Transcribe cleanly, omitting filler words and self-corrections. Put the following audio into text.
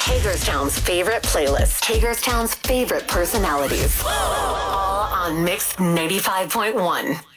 Hagerstown's favorite playlist. Hagerstown's favorite personalities. All on Mix 95.1.